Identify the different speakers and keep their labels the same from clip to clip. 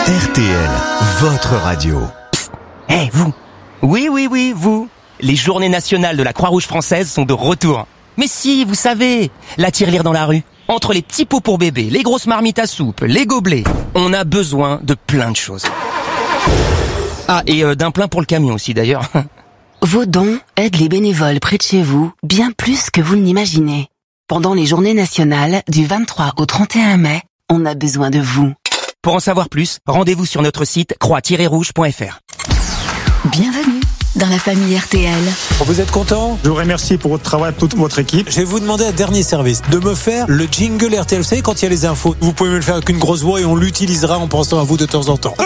Speaker 1: RTL, votre radio.
Speaker 2: Hé, vous. Oui, vous. Les journées nationales de la Croix-Rouge française sont de retour. Mais si, vous savez, la tirelire dans la rue. Entre les petits pots pour bébé, les grosses marmites à soupe, les gobelets, on a besoin de plein de choses. Ah, et d'un plein pour le camion aussi d'ailleurs.
Speaker 3: Vos dons aident les bénévoles près de chez vous bien plus que vous ne l'imaginez. Pendant les journées nationales du 23 au 31 mai, on a besoin de vous.
Speaker 2: Pour en savoir plus, rendez-vous sur notre site croix-rouge.fr.
Speaker 3: Bienvenue dans la famille RTL.
Speaker 4: Vous êtes content ?
Speaker 5: Je vous remercie pour votre travail, toute votre équipe.
Speaker 4: Je vais vous demander un dernier service, de me faire le jingle RTL. Vous savez, quand il y a les infos, vous pouvez me le faire avec une grosse voix et on l'utilisera en pensant à vous de temps en temps.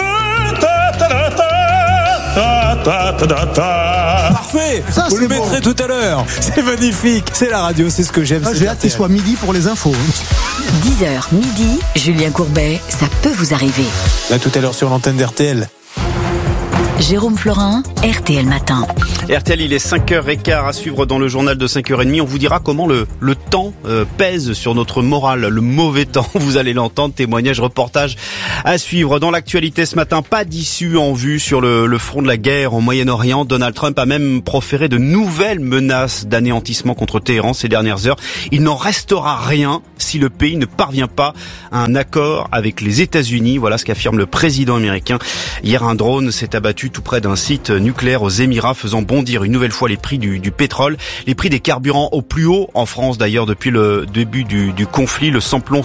Speaker 4: Parfait.
Speaker 5: Ça,
Speaker 4: vous le
Speaker 5: bon.
Speaker 4: mettrez tout à l'heure. C'est magnifique. C'est la radio, c'est ce que j'aime.
Speaker 5: J'ai hâte qu'il soit midi pour les infos.
Speaker 3: 10h midi, Julien Courbet, ça peut vous arriver.
Speaker 4: À tout à l'heure sur l'antenne d'RTL.
Speaker 3: Jérôme Florin, RTL Matin.
Speaker 6: RTL, il est 5h15 à suivre dans le journal de 5h30. On vous dira comment le temps pèse sur notre morale, le mauvais temps. Vous allez l'entendre, témoignage, reportage à suivre. Dans l'actualité ce matin, pas d'issue en vue sur le front de la guerre au Moyen-Orient. Donald Trump a même proféré de nouvelles menaces d'anéantissement contre Téhéran ces dernières heures. Il n'en restera rien si le pays ne parvient pas à un accord avec les États-Unis. Voilà ce qu'affirme le président américain. Hier, un drone s'est abattu tout près d'un site nucléaire aux Émirats, faisant bondir une nouvelle fois les prix du pétrole. Les prix des carburants au plus haut en France d'ailleurs depuis le début du conflit. Le samplon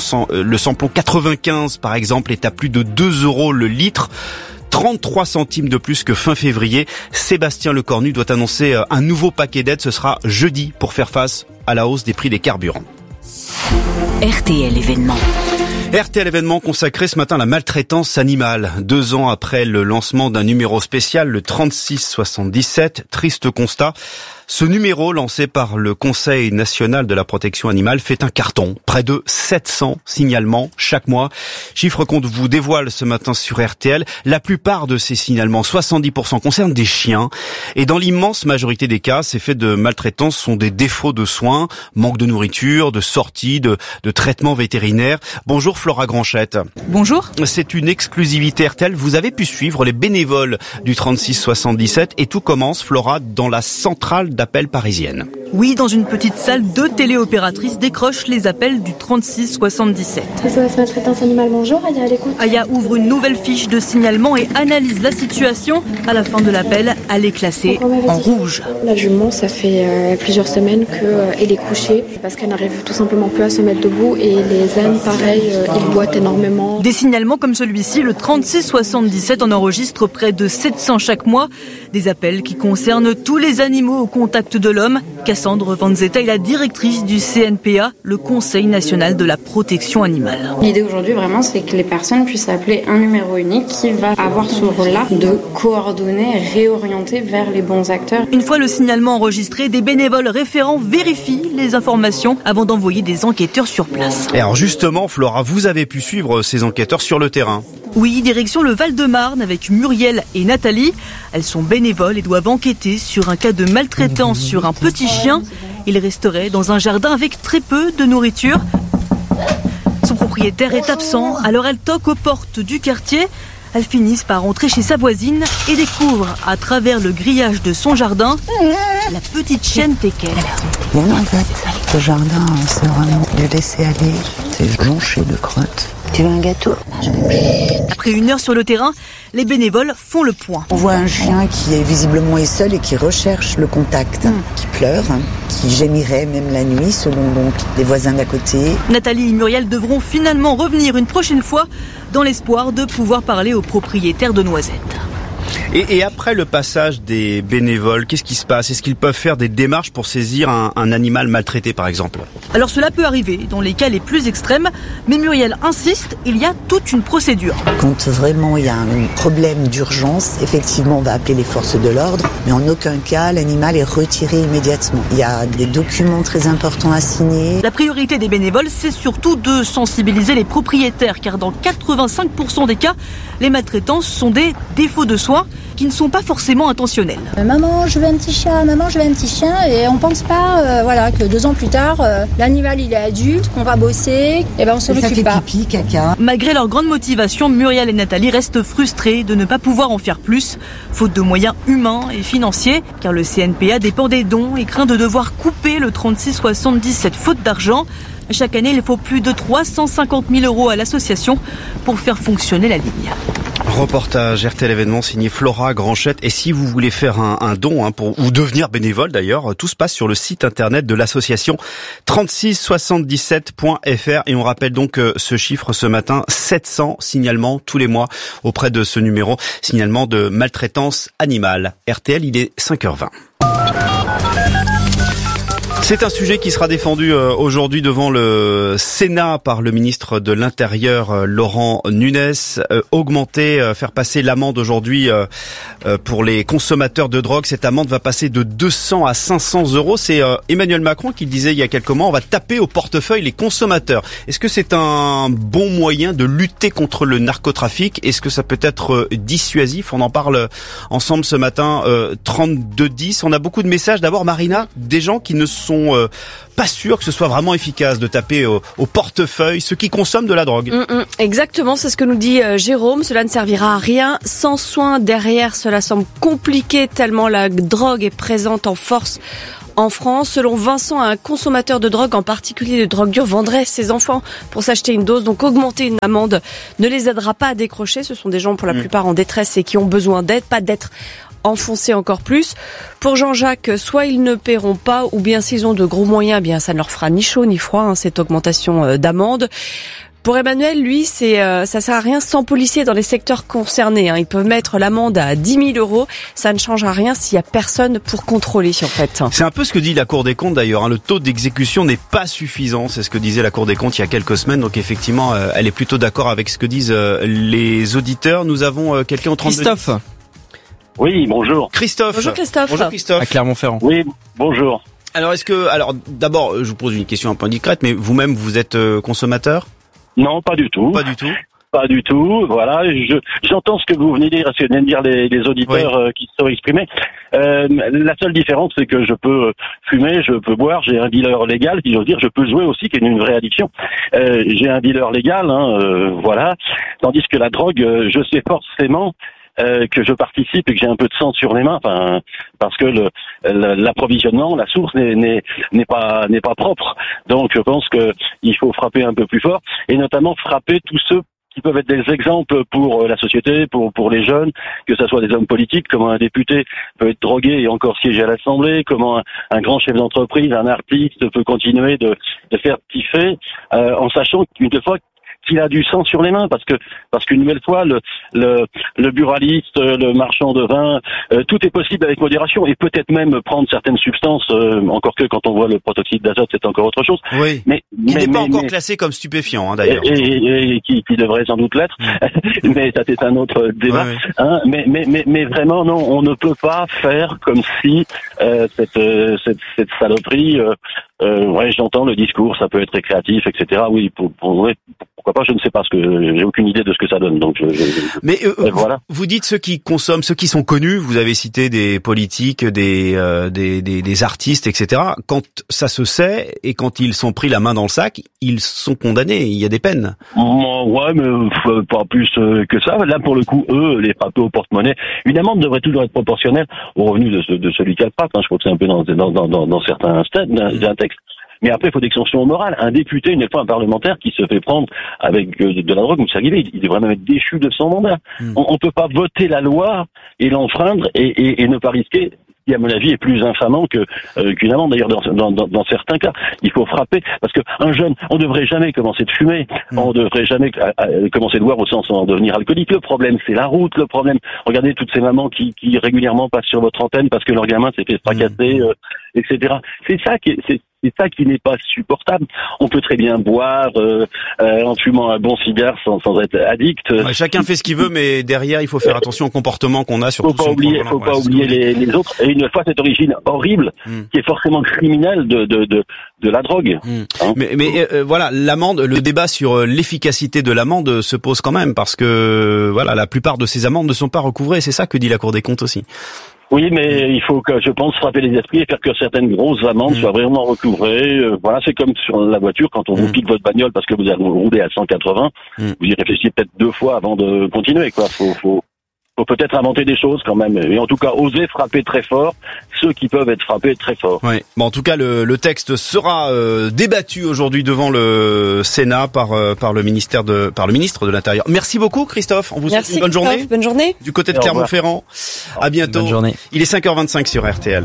Speaker 6: 95 par exemple est à plus de 2 € le litre. 33 centimes de plus que fin février. Sébastien Lecornu doit annoncer un nouveau paquet d'aides. Ce sera jeudi pour faire face à la hausse des prix des carburants.
Speaker 3: RTL événement.
Speaker 6: RTL événement consacré ce matin à la maltraitance animale. 2 ans après le lancement d'un numéro spécial, le 3677, triste constat. Ce numéro, lancé par le Conseil national de la protection animale, fait un carton. Près de 700 signalements chaque mois. Chiffre qu'on vous dévoile ce matin sur RTL. La plupart de ces signalements, 70%, concernent des chiens. Et dans l'immense majorité des cas, ces faits de maltraitance sont des défauts de soins, manque de nourriture, de sortie, de traitement vétérinaire. Bonjour Flora Granchette.
Speaker 7: Bonjour.
Speaker 6: C'est une exclusivité RTL. Vous avez pu suivre les bénévoles du 3677 et tout commence, Flora, dans la centrale d'appel parisienne.
Speaker 7: Oui, dans une petite salle, 2 téléopératrices décrochent les appels du 3677.
Speaker 8: SOS Maltraitance Animale, bonjour, Aya à l'écoute.
Speaker 7: Aya ouvre une nouvelle fiche de signalement et analyse la situation. À la fin de l'appel, elle est classée en rouge.
Speaker 8: La jument, ça fait plusieurs semaines qu'elle est couchée parce qu'elle n'arrive tout simplement plus à se mettre debout et les ânes, pareil, ils boitent énormément.
Speaker 7: Des signalements comme celui-ci, le 3677 en enregistre près de 700 chaque mois. Des appels qui concernent tous les animaux au contact de l'homme. Cassandre Vanzetta est la directrice du CNPA, le Conseil national de la protection animale.
Speaker 9: L'idée aujourd'hui vraiment c'est que les personnes puissent appeler un numéro unique qui va avoir ce rôle-là de coordonner et réorienter vers les bons acteurs.
Speaker 7: Une fois le signalement enregistré, des bénévoles référents vérifient les informations avant d'envoyer des enquêteurs sur place.
Speaker 6: Et alors justement, Flora, vous avez pu suivre ces enquêteurs sur le terrain.
Speaker 7: Oui, direction le Val-de-Marne avec Muriel et Nathalie. Elles sont bénévoles et doivent enquêter sur un cas de maltraitance sur un petit chien. Il resterait dans un jardin avec très peu de nourriture. Son propriétaire est absent, alors elles toquent aux portes du quartier. Elles finissent par entrer chez sa voisine et découvrent à travers le grillage de son jardin la petite chienne Teckel.
Speaker 10: Bon, en fait, ce jardin, c'est vraiment du laisser aller. C'est jonché de crottes. Tu veux un gâteau ?
Speaker 7: Après 1 heure sur le terrain, les bénévoles font le point.
Speaker 10: On voit un chien qui est visiblement seul et qui recherche le contact, qui pleure, qui gémirait même la nuit selon donc les voisins d'à côté.
Speaker 7: Nathalie et Muriel devront finalement revenir une prochaine fois dans l'espoir de pouvoir parler aux propriétaires de noisettes.
Speaker 6: Et après le passage des bénévoles, qu'est-ce qui se passe ? Est-ce qu'ils peuvent faire des démarches pour saisir un animal maltraité, par exemple ?
Speaker 7: Alors cela peut arriver dans les cas les plus extrêmes, mais Muriel insiste, il y a toute une procédure.
Speaker 10: Quand vraiment il y a un problème d'urgence, effectivement on va appeler les forces de l'ordre, mais en aucun cas l'animal est retiré immédiatement. Il y a des documents très importants à signer.
Speaker 7: La priorité des bénévoles, c'est surtout de sensibiliser les propriétaires, car dans 85% des cas, les maltraitances sont des défauts de soins. qui ne sont pas forcément intentionnels.
Speaker 11: Maman, je veux un petit chat, maman, je veux un petit chien, et on pense pas que 2 ans plus tard, l'animal il est adulte, qu'on va bosser, et on s'en occupe pas.
Speaker 10: Pipi, caca.
Speaker 7: Malgré leur grande motivation, Muriel et Nathalie restent frustrées de ne pas pouvoir en faire plus, faute de moyens humains et financiers, car le CNPA dépend des dons et craint de devoir couper le 3677 faute d'argent. Chaque année, il faut plus de 350 000 € à l'association pour faire fonctionner la ligne.
Speaker 6: Reportage RTL événement signé Flora Granchette. Et si vous voulez faire un don ou devenir bénévole d'ailleurs, tout se passe sur le site internet de l'association 3677.fr. Et on rappelle donc ce chiffre ce matin, 700 signalements tous les mois auprès de ce numéro, signalement de maltraitance animale. RTL, il est 5h20. C'est un sujet qui sera défendu aujourd'hui devant le Sénat par le ministre de l'Intérieur Laurent Nunez. Faire passer l'amende aujourd'hui pour les consommateurs de drogue. Cette amende va passer de 200 à 500 €. C'est Emmanuel Macron qui le disait il y a quelques mois. On va taper au portefeuille les consommateurs. Est-ce que c'est un bon moyen de lutter contre le narcotrafic? Est-ce que ça peut être dissuasif? On en parle ensemble ce matin. 3210. On a beaucoup de messages. D'abord, Marina, des gens qui ne sont pas sûrs que ce soit vraiment efficace de taper au portefeuille ceux qui consomment de la drogue.
Speaker 12: Exactement, c'est ce que nous dit Jérôme. Cela ne servira à rien. Sans soin derrière, cela semble compliqué tellement la drogue est présente en force en France. Selon Vincent, un consommateur de drogue, en particulier de drogue dure, vendrait ses enfants pour s'acheter une dose. Donc augmenter une amende ne les aidera pas à décrocher. Ce sont des gens pour la plupart en détresse et qui ont besoin d'aide, pas d'être enfoncer encore plus. Pour Jean-Jacques, soit ils ne paieront pas, ou bien s'ils ont de gros moyens, bien ça ne leur fera ni chaud ni froid, cette augmentation d'amende. Pour Emmanuel, lui, ça sert à rien sans policiers dans les secteurs concernés. Ils peuvent mettre l'amende à 10 000 €. Ça ne change à rien s'il y a personne pour contrôler, en fait.
Speaker 6: C'est un peu ce que dit la Cour des comptes d'ailleurs. Le taux d'exécution n'est pas suffisant. C'est ce que disait la Cour des comptes il y a quelques semaines. Donc effectivement, elle est plutôt d'accord avec ce que disent les auditeurs. Nous avons quelqu'un au 32.
Speaker 13: Christophe.
Speaker 14: Oui, bonjour.
Speaker 6: Christophe.
Speaker 12: Bonjour Christophe.
Speaker 6: Bonjour Christophe.
Speaker 13: À Clermont-Ferrand.
Speaker 14: Oui, bonjour.
Speaker 6: Alors d'abord, je vous pose une question un peu indiscrète, mais vous-même, vous êtes consommateur?
Speaker 14: Non, pas du tout.
Speaker 6: Pas du tout.
Speaker 14: Pas du tout. Voilà, j'entends ce que vous venez de dire, ce que viennent de dire les auditeurs qui se sont exprimés. La seule différence, c'est que je peux fumer, je peux boire, j'ai un dealer légal, si j'ose dire, je peux jouer aussi, qui est une vraie addiction. J'ai un dealer légal, voilà. Tandis que la drogue, je sais forcément que je participe et que j'ai un peu de sang sur les mains, parce que l'approvisionnement, la source n'est pas propre. Donc je pense que il faut frapper un peu plus fort, et notamment frapper tous ceux qui peuvent être des exemples pour la société, pour les jeunes, que ce soit des hommes politiques, comment un député peut être drogué et encore siéger à l'Assemblée, comment un grand chef d'entreprise, un artiste peut continuer de faire piffer, en sachant qu'une fois qu'il a du sang sur les mains, parce qu'une nouvelle fois, le buraliste, le marchand de vin, tout est possible avec modération, et peut-être même prendre certaines substances, encore que quand on voit le protoxyde d'azote, c'est encore autre chose.
Speaker 6: Oui. Mais n'est pas encore classé comme stupéfiant, d'ailleurs.
Speaker 14: Et qui devrait sans doute l'être. Mais ça, c'est un autre débat. Ouais. Mais vraiment, non, on ne peut pas faire comme si cette saloperie. J'entends le discours, ça peut être récréatif, etc. Oui, pourquoi pas, je ne sais pas, j'ai aucune idée de ce que ça donne. Donc
Speaker 6: mais
Speaker 14: voilà.
Speaker 6: Vous dites ceux qui consomment, ceux qui sont connus. Vous avez cité des politiques, des artistes, etc. Quand ça se sait et quand ils sont pris la main dans le sac, ils sont condamnés. Il y a des peines.
Speaker 14: Ouais, mais pas plus que ça. Là, pour le coup, les frapper au porte-monnaie. Une amende devrait toujours être proportionnelle au revenu de celui qui a le frappe. Je crois que c'est un peu dans certains stades d'un texte. Mais après, il faut des sanctions morales. Un député, une fois un parlementaire qui se fait prendre avec de la drogue, il devrait même être déchu de son mandat. On peut pas voter la loi et l'enfreindre et ne pas risquer, qui à mon avis est plus infamant qu'une amende. D'ailleurs, dans certains cas, il faut frapper, parce que un jeune, on devrait jamais commencer de fumer, on devrait jamais commencer de boire au sens en devenir alcoolique. Le problème, c'est la route. Le problème, regardez toutes ces mamans qui régulièrement passent sur votre antenne parce que leur gamin s'est fait fracasser, etc. C'est ça c'est ça qui n'est pas supportable. On peut très bien boire en fumant un bon cigare sans être addict.
Speaker 6: Ouais, chacun fait ce qu'il veut, mais derrière, il faut faire attention au comportement qu'on a.
Speaker 14: Faut pas oublier les autres. Et une fois cette origine horrible, qui est forcément criminelle de la drogue. Hein.
Speaker 6: Mais voilà, l'amende, le débat sur l'efficacité de l'amende se pose quand même, parce que voilà, la plupart de ces amendes ne sont pas recouvrées. C'est ça que dit la Cour des comptes aussi.
Speaker 14: Oui, mais il faut que, je pense, frapper les esprits et faire que certaines grosses amendes soient vraiment recouvrées. Voilà, c'est comme sur la voiture, quand on vous pique votre bagnole parce que vous avez roulé à 180, vous y réfléchissez peut-être 2 fois avant de continuer, quoi. Faut peut-être inventer des choses quand même, et en tout cas oser frapper très fort ceux qui peuvent être frappés très fort.
Speaker 6: Ouais. Bon, en tout cas, le texte sera débattu aujourd'hui devant le Sénat par le ministre de l'Intérieur. Merci beaucoup, Christophe. On vous souhaite une bonne journée.
Speaker 12: Bonne journée.
Speaker 6: Du côté de Clermont-Ferrand. À bientôt.
Speaker 2: Bonne journée.
Speaker 6: Il est 5h25 sur RTL.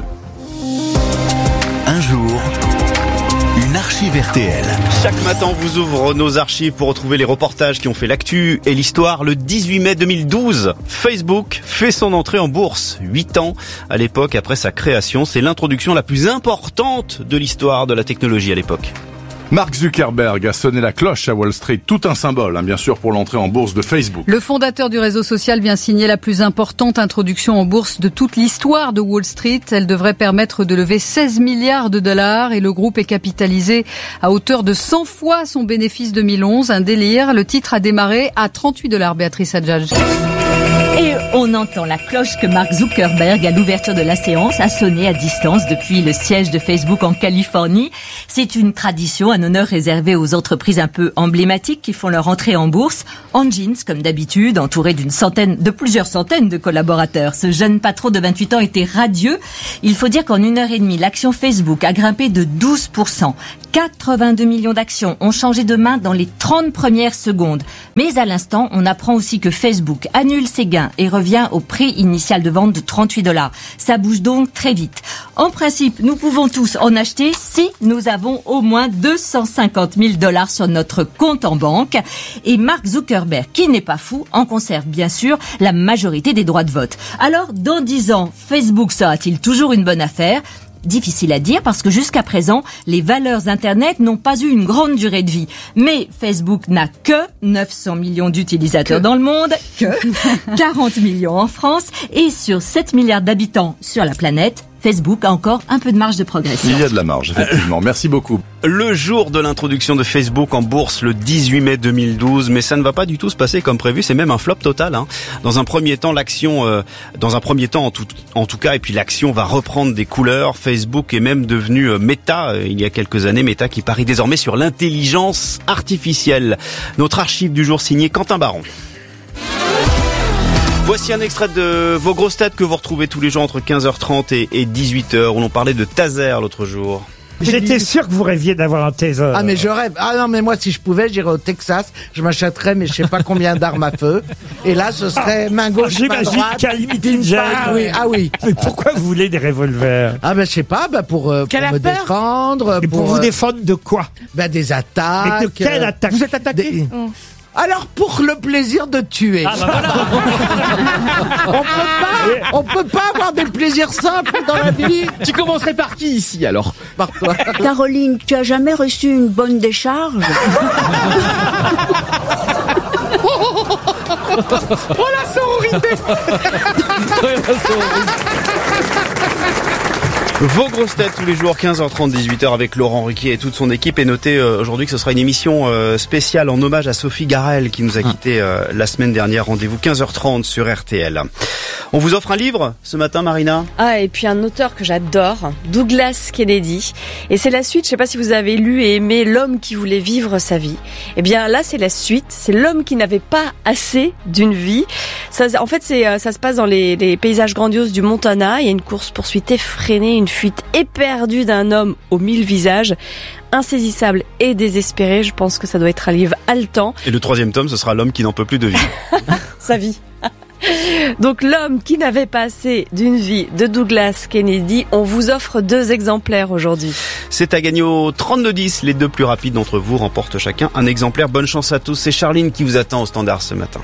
Speaker 1: Un jour, une archive RTL.
Speaker 6: Chaque matin, on vous ouvre nos archives pour retrouver les reportages qui ont fait l'actu et l'histoire. Le 18 mai 2012, Facebook fait son entrée en bourse. 8 ans à l'époque après sa création. C'est l'introduction la plus importante de l'histoire de la technologie à l'époque.
Speaker 13: Mark Zuckerberg a sonné la cloche à Wall Street, tout un symbole, bien sûr, pour l'entrée en bourse de Facebook.
Speaker 15: Le fondateur du réseau social vient signer la plus importante introduction en bourse de toute l'histoire de Wall Street. Elle devrait permettre de lever 16 milliards de dollars et le groupe est capitalisé à hauteur de 100 fois son bénéfice 2011. Un délire. Le titre a démarré à $38, Béatrice Adjadj.
Speaker 16: Et on entend la cloche que Mark Zuckerberg, à l'ouverture de la séance, a sonné à distance depuis le siège de Facebook en Californie. C'est une tradition, un honneur réservé aux entreprises un peu emblématiques qui font leur entrée en bourse, en jeans comme d'habitude, entouré de plusieurs centaines de collaborateurs. Ce jeune patron de 28 ans était radieux. Il faut dire qu'en 1h30, l'action Facebook a grimpé de 12%. 82 millions d'actions ont changé de main dans les 30 premières secondes. Mais à l'instant, on apprend aussi que Facebook annule ses gains et revient au prix initial de vente de $38. Ça bouge donc très vite. En principe, nous pouvons tous en acheter si nous avons au moins $250 000 sur notre compte en banque. Et Mark Zuckerberg, qui n'est pas fou, en conserve bien sûr la majorité des droits de vote. Alors, dans 10 ans, Facebook sera-t-il toujours une bonne affaire ? Difficile à dire parce que jusqu'à présent, les valeurs Internet n'ont pas eu une grande durée de vie. Mais Facebook n'a que 900 millions d'utilisateurs dans le monde, 40 millions en France et sur 7 milliards d'habitants sur la planète, Facebook a encore un peu de marge de progression.
Speaker 13: Il y a de la marge, effectivement. Merci beaucoup.
Speaker 6: Le jour de l'introduction de Facebook en bourse, le 18 mai 2012, mais ça ne va pas du tout se passer comme prévu. C'est même un flop total. Dans un premier temps, en tout cas, et puis l'action va reprendre des couleurs. Facebook est même devenu Meta il y a quelques années. Meta qui parie désormais sur l'intelligence artificielle. Notre archive du jour signée Quentin Baron. Voici un extrait de vos grosses têtes que vous retrouvez tous les jours entre 15h30 et 18h, où l'on parlait de taser l'autre jour.
Speaker 17: J'étais sûr que vous rêviez d'avoir un taser.
Speaker 18: Ah mais je rêve. Ah non mais moi si je pouvais j'irais au Texas, je m'achèterais mais je sais pas combien d'armes à feu. Et là ce serait main gauche, main droite.
Speaker 17: J'imagine qu'à limite une gêne.
Speaker 18: Ah oui.
Speaker 17: Mais pourquoi vous voulez des revolvers?
Speaker 18: Ah ben je sais pas, pour me défendre.
Speaker 17: Et pour vous défendre de quoi?
Speaker 18: Des attaques.
Speaker 17: Et de quelle attaque? Vous êtes attaqué?
Speaker 18: Alors pour le plaisir de tuer.
Speaker 17: Ah bah voilà.
Speaker 18: on peut pas avoir des plaisirs simples dans la vie.
Speaker 19: Tu commencerais par qui ici alors?
Speaker 18: Par toi.
Speaker 20: Caroline, tu as jamais reçu une bonne décharge?
Speaker 19: Oh la sororité.
Speaker 6: Vos grosses têtes tous les jours, 15h30, 18h avec Laurent Ruquier et toute son équipe. Et notez aujourd'hui que ce sera une émission spéciale en hommage à Sophie Garel qui nous a quitté la semaine dernière. Rendez-vous 15h30 sur RTL. On vous offre un livre ce matin, Marina?
Speaker 12: Ah, et puis un auteur que j'adore, Douglas Kennedy. Et c'est la suite, je sais pas si vous avez lu et aimé L'homme qui voulait vivre sa vie. Eh bien là, c'est la suite. C'est l'homme qui n'avait pas assez d'une vie. Ça se passe dans les paysages grandioses du Montana. Il y a une course-poursuite effrénée, une fuite éperdue d'un homme aux 1000 visages. Insaisissable et désespéré, je pense que ça doit être un livre haletant.
Speaker 6: Et le 3e tome, ce sera L'homme qui n'en peut plus de vie.
Speaker 12: Sa vie. Donc L'homme qui n'avait pas assez d'une vie de Douglas Kennedy, on vous offre 2 exemplaires aujourd'hui.
Speaker 6: C'est à gagner au 32-10. Les 2 plus rapides d'entre vous remportent chacun un exemplaire. Bonne chance à tous. C'est Charline qui vous attend au standard ce matin.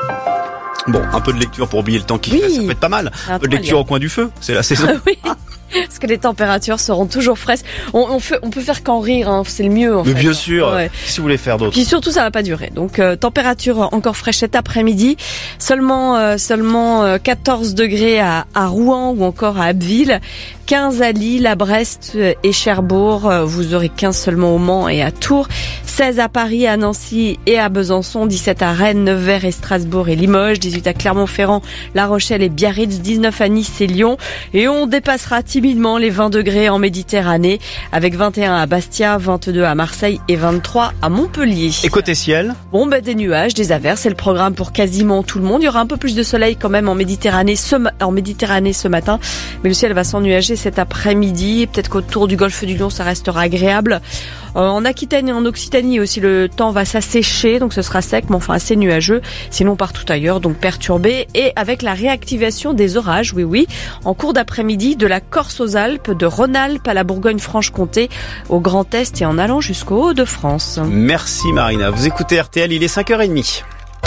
Speaker 6: Bon, un peu de lecture pour oublier le temps qui fait, ça peut être pas mal. Un peu de lecture au coin du feu, c'est la saison.
Speaker 12: Oui. Parce que les températures seront toujours fraîches. On peut faire qu'en rire, hein. C'est le mieux en fait.
Speaker 6: Mais bien sûr,
Speaker 12: Ouais.
Speaker 6: si vous voulez faire d'autres.
Speaker 12: Puis surtout, ça va pas durer. Donc température encore fraîche cet après-midi. Seulement 14 degrés à Rouen ou encore à Abbeville. 15 à Lille, à Brest et Cherbourg. Vous aurez 15 seulement au Mans et à Tours. 16 à Paris, à Nancy et à Besançon. 17 à Rennes, Nevers et Strasbourg et Limoges. 18 à Clermont-Ferrand, La Rochelle et Biarritz. 19 à Nice et Lyon. Et on dépassera timidement les 20 degrés en Méditerranée avec 21 à Bastia, 22 à Marseille et 23 à Montpellier.
Speaker 6: Et côté ciel?
Speaker 12: Bon, des nuages, des averses, c'est le programme pour quasiment tout le monde. Il y aura un peu plus de soleil quand même en Méditerranée ce matin. Mais le ciel va s'ennuager cet après-midi. Peut-être qu'autour du golfe du Lion, ça restera agréable. En Aquitaine et en Occitanie aussi, le temps va s'assécher, donc ce sera sec, mais enfin assez nuageux. Sinon, partout ailleurs, donc perturbé. Et avec la réactivation des orages, oui, en cours d'après-midi, de la Corse aux Alpes, de Rhône-Alpes à la Bourgogne-Franche-Comté, au Grand Est et en allant jusqu'au Hauts-de-France.
Speaker 6: Merci Marina. Vous écoutez RTL, il est 5h30.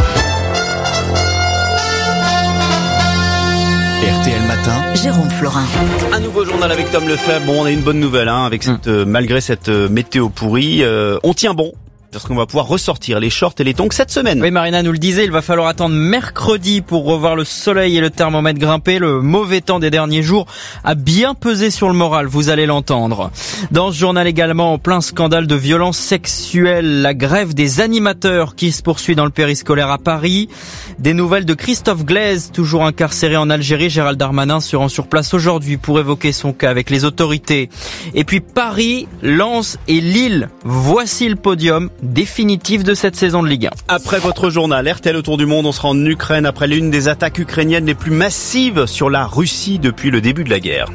Speaker 1: RTL Matin,
Speaker 3: Jérôme Florin.
Speaker 6: Un nouveau journal avec Tom Lefebvre. Bon, on a une bonne nouvelle, avec malgré cette météo pourrie, on tient bon. Parce qu'on va pouvoir ressortir les shorts et les tongs cette semaine.
Speaker 21: Oui, Marina nous le disait, il va falloir attendre mercredi pour revoir le soleil et le thermomètre grimper. Le mauvais temps des derniers jours a bien pesé sur le moral, vous allez l'entendre. Dans ce journal également, en plein scandale de violence sexuelle, la grève des animateurs qui se poursuit dans le périscolaire à Paris. Des nouvelles de Christophe Glaise, toujours incarcéré en Algérie. Gérald Darmanin se rend sur place aujourd'hui pour évoquer son cas avec les autorités. Et puis Paris, Lens et Lille, voici le podium définitif de cette saison de Ligue 1.
Speaker 6: Après votre journal RTL Autour du Monde, on sera en Ukraine après l'une des attaques ukrainiennes les plus massives sur la Russie depuis le début de la guerre.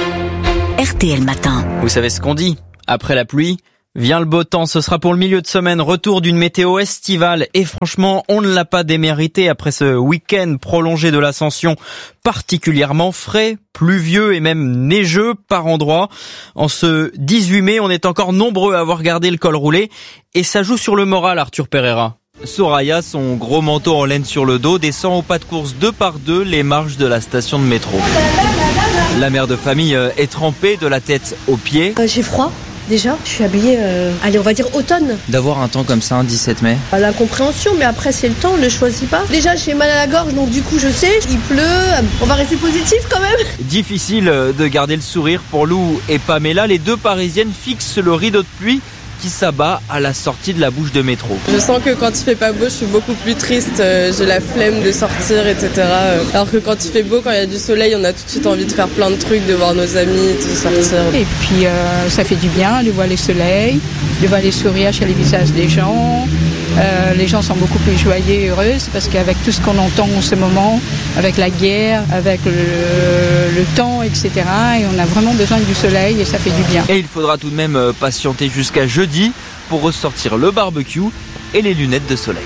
Speaker 3: RTL Matin.
Speaker 21: Vous savez ce qu'on dit, après la pluie vient le beau temps, ce sera pour le milieu de semaine, retour d'une météo estivale et franchement, on ne l'a pas démérité après ce week-end prolongé de l'Ascension particulièrement frais, pluvieux et même neigeux par endroits. En ce 18 mai, on est encore nombreux à avoir gardé le col roulé et ça joue sur le moral, Arthur Pereira.
Speaker 22: Soraya, son gros manteau en laine sur le dos, descend au pas de course 2 par 2 les marches de la station de métro. La mère de famille est trempée de la tête aux pieds.
Speaker 23: J'ai froid. Déjà, je suis habillée, allez, on va dire automne.
Speaker 22: D'avoir un temps comme ça, un 17 mai.
Speaker 23: L'incompréhension, mais après c'est le temps, on ne choisit pas. Déjà, j'ai mal à la gorge, donc du coup je sais, il pleut, on va rester positif quand même.
Speaker 22: Difficile de garder le sourire pour Lou et Pamela. Les deux Parisiennes fixent le rideau de pluie qui s'abat à la sortie de la bouche de métro.
Speaker 24: Je sens que quand il fait pas beau, je suis beaucoup plus triste, j'ai la flemme de sortir, etc. Alors que quand il fait beau, quand il y a du soleil, on a tout de suite envie de faire plein de trucs, de voir nos amis, de sortir.
Speaker 25: Et puis ça fait du bien de voir les soleils, de voir les sourires sur les visages des gens. Les gens sont beaucoup plus joyeux et heureux parce qu'avec tout ce qu'on entend en ce moment, avec la guerre, avec le temps, etc., et on a vraiment besoin du soleil et ça fait du bien.
Speaker 22: Et il faudra tout de même patienter jusqu'à jeudi pour ressortir le barbecue et les lunettes de soleil.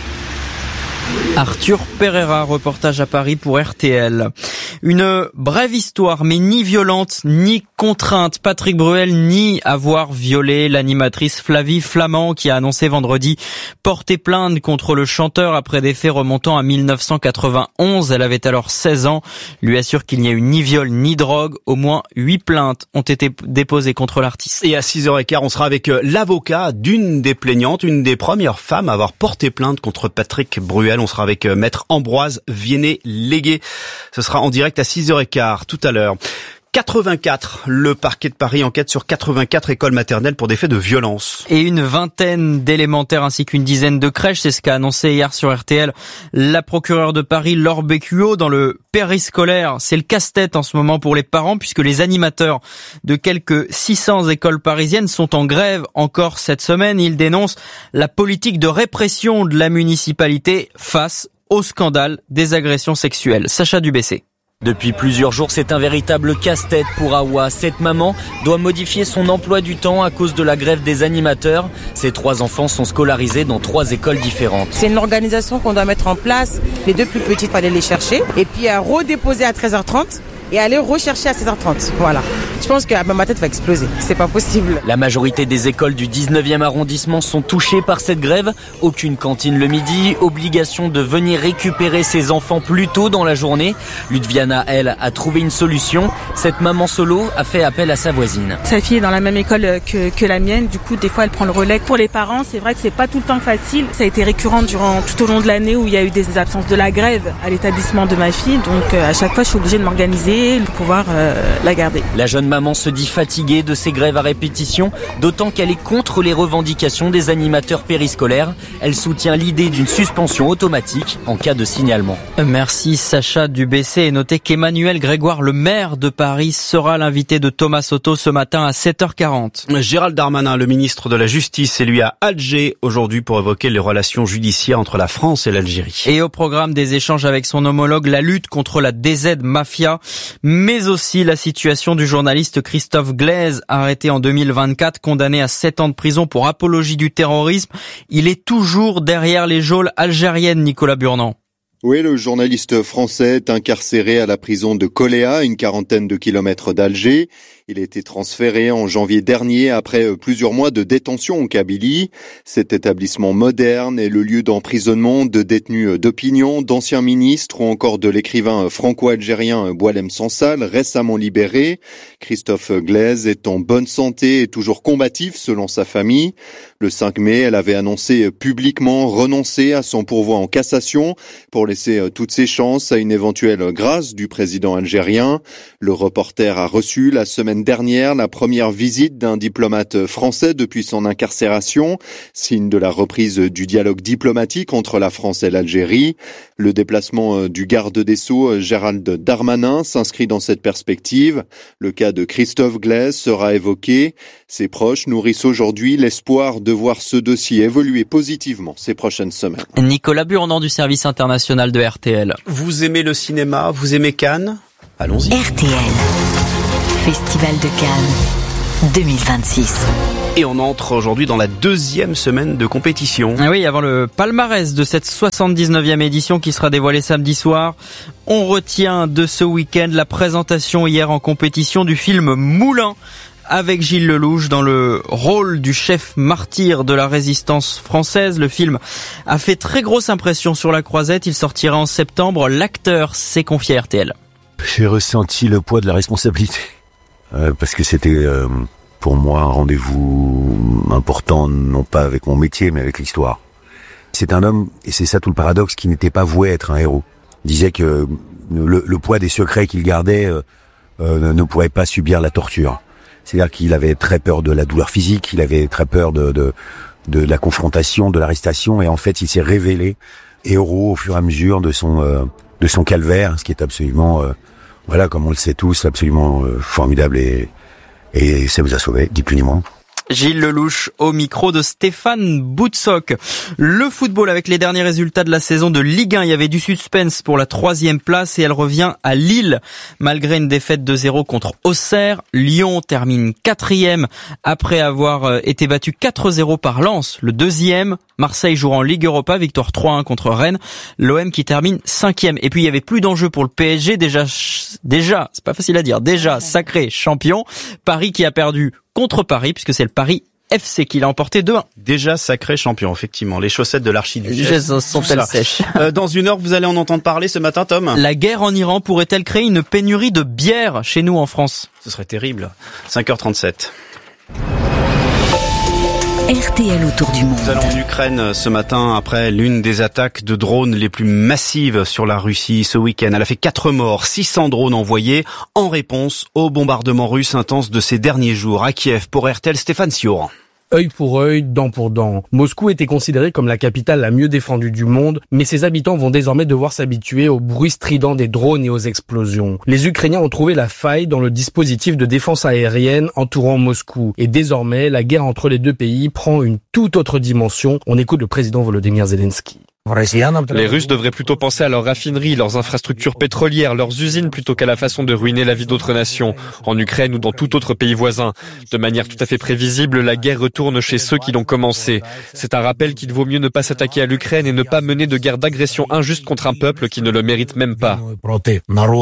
Speaker 21: Arthur Pereira, reportage à Paris pour RTL. Une brève histoire, mais ni violente, ni contrainte. Patrick Bruel nie avoir violé l'animatrice Flavie Flament qui a annoncé vendredi porter plainte contre le chanteur après des faits remontant à 1991. Elle avait alors 16 ans. Lui assure qu'il n'y a eu ni viol ni drogue. Au moins 8 plaintes ont été déposées contre l'artiste.
Speaker 6: Et à 6h15, on sera avec l'avocat d'une des plaignantes, une des premières femmes à avoir porté plainte contre Patrick Bruel. On sera avec maître Ambroise Viennet-Légué. Ce sera en direct à 6h15 tout à l'heure. 84, le parquet de Paris enquête sur 84 écoles maternelles pour des faits de violence.
Speaker 21: Et une vingtaine d'élémentaires ainsi qu'une dizaine de crèches, c'est ce qu'a annoncé hier sur RTL la procureure de Paris, Laure Bécuot, dans le périscolaire. C'est le casse-tête en ce moment pour les parents puisque les animateurs de quelques 600 écoles parisiennes sont en grève encore cette semaine. Ils dénoncent la politique de répression de la municipalité face au scandale des agressions sexuelles. Sacha Dubessé.
Speaker 22: Depuis plusieurs jours, c'est un véritable casse-tête pour Awa. Cette maman doit modifier son emploi du temps à cause de la grève des animateurs. Ses 3 enfants sont scolarisés dans 3 écoles différentes.
Speaker 26: C'est une organisation qu'on doit mettre en place. Les 2 plus petites, il faut aller les chercher. Et puis redéposer à 13h30 et aller rechercher à 16h30. Voilà. Je pense que ma tête va exploser. C'est pas possible.
Speaker 22: La majorité des écoles du 19e arrondissement sont touchées par cette grève. Aucune cantine le midi, obligation de venir récupérer ses enfants plus tôt dans la journée. Ludviana, elle, a trouvé une solution. Cette maman solo a fait appel à sa voisine.
Speaker 26: Sa fille est dans la même école que la mienne. Du coup, des fois, elle prend le relais. Pour les parents, c'est vrai que c'est pas tout le temps facile. Ça a été récurrent tout au long de l'année où il y a eu des absences de la grève à l'établissement de ma fille. Donc, à chaque fois, je suis obligée de m'organiser pour pouvoir la garder.
Speaker 22: La jeune maman se dit fatiguée de ces grèves à répétition, d'autant qu'elle est contre les revendications des animateurs périscolaires. Elle soutient l'idée d'une suspension automatique en cas de signalement.
Speaker 21: Merci Sacha Dubessé. Et notez qu'Emmanuel Grégoire, le maire de Paris, sera l'invité de Thomas Soto ce matin à 7h40.
Speaker 6: Gérald Darmanin, le ministre de la Justice, est lui à Alger aujourd'hui pour évoquer les relations judiciaires entre la France et l'Algérie.
Speaker 21: Et au programme des échanges avec son homologue, la lutte contre la DZ Mafia, mais aussi la situation du journaliste Christophe Glaise, arrêté en 2024, condamné à 7 ans de prison pour apologie du terrorisme. Il est toujours derrière les geôles algériennes, Nicolas Burnand.
Speaker 4: Oui, le journaliste français est incarcéré à la prison de Koléa, une quarantaine de kilomètres d'Alger. Il a été transféré en janvier dernier après plusieurs mois de détention en Kabylie. Cet établissement moderne est le lieu d'emprisonnement de détenus d'opinion, d'anciens ministres ou encore de l'écrivain franco-algérien Boualem Sansal, récemment libéré. Christophe Glaise est en bonne santé et toujours combatif selon sa famille. Le 5 mai, elle avait annoncé publiquement renoncer à son pourvoi en cassation pour laisser toutes ses chances à une éventuelle grâce du président algérien. Le reporter a reçu la semaine dernière la première visite d'un diplomate français depuis son incarcération, signe de la reprise du dialogue diplomatique entre la France et l'Algérie. Le déplacement du garde des Sceaux, Gérald Darmanin, s'inscrit dans cette perspective. Le cas de Christophe Glaise sera évoqué. Ses proches nourrissent aujourd'hui l'espoir de voir ce dossier évoluer positivement ces prochaines semaines.
Speaker 21: Nicolas Burnand du service international de RTL.
Speaker 6: Vous aimez le cinéma, vous aimez Cannes ? Allons-y.
Speaker 5: RTL, Festival de Cannes 2026.
Speaker 6: Et on entre aujourd'hui dans la 2e semaine de compétition.
Speaker 21: Ah oui, avant le palmarès de cette 79e édition qui sera dévoilée samedi soir, on retient de ce week-end la présentation hier en compétition du film Moulin, avec Gilles Lelouch dans le rôle du chef martyr de la résistance française. Le film a fait très grosse impression sur la Croisette. Il sortira en septembre. L'acteur s'est confié à RTL.
Speaker 8: J'ai ressenti le poids de la responsabilité. Parce que c'était pour moi un rendez-vous important, non pas avec mon métier, mais avec l'histoire. C'est un homme, et c'est ça tout le paradoxe, qui n'était pas voué être un héros. Il disait que le poids des secrets qu'il gardait ne pourrait pas subir la torture. C'est-à-dire qu'il avait très peur de la douleur physique, il avait très peur de la confrontation, de l'arrestation, et en fait il s'est révélé héros au fur et à mesure de son calvaire, ce qui est absolument, voilà, comme on le sait tous, absolument formidable, et ça vous a sauvé, ni plus ni moins.
Speaker 21: Gilles Lelouch au micro de Stéphane Boutsock. Le football avec les derniers résultats de la saison de Ligue 1. Il y avait du suspense pour la 3e place et elle revient à Lille. Malgré une défaite de 0 contre Auxerre, Lyon termine 4e après avoir été battu 4-0 par Lens, le 2e. Marseille joue en Ligue Europa, victoire 3-1 contre Rennes. L'OM qui termine 5e. Et puis il y avait plus d'enjeux pour le PSG, déjà, c'est pas facile à dire, déjà sacré champion. Paris qui a perdu contre Paris, puisque c'est le Paris FC qui l'a emporté 2-1.
Speaker 6: Déjà sacré champion, effectivement. Les chaussettes de l'archiduchesse
Speaker 21: sont-elles sèches.
Speaker 6: Dans une heure, vous allez en entendre parler ce matin, Tom.
Speaker 21: La guerre en Iran pourrait-elle créer une pénurie de bière chez nous en France ?
Speaker 6: Ce serait terrible. 5h37.
Speaker 5: RTL autour du monde.
Speaker 6: Nous allons en Ukraine ce matin après l'une des attaques de drones les plus massives sur la Russie ce week-end. Elle a fait 4 morts, 600 drones envoyés en réponse au bombardement russe intense de ces derniers jours. À Kiev, pour RTL, Stéphane Sioran.
Speaker 9: Œil pour œil, dent pour dent. Moscou était considérée comme la capitale la mieux défendue du monde, mais ses habitants vont désormais devoir s'habituer au bruit strident des drones et aux explosions. Les Ukrainiens ont trouvé la faille dans le dispositif de défense aérienne entourant Moscou. Et désormais, la guerre entre les deux pays prend une toute autre dimension. On écoute le président Volodymyr Zelensky.
Speaker 10: Les Russes devraient plutôt penser à leurs raffineries, leurs infrastructures pétrolières, leurs usines plutôt qu'à la façon de ruiner la vie d'autres nations, en Ukraine ou dans tout autre pays voisin. De manière tout à fait prévisible, la guerre retourne chez ceux qui l'ont commencée. C'est un rappel qu'il vaut mieux ne pas s'attaquer à l'Ukraine et ne pas mener de guerre d'agression injuste contre un peuple qui ne le mérite même pas.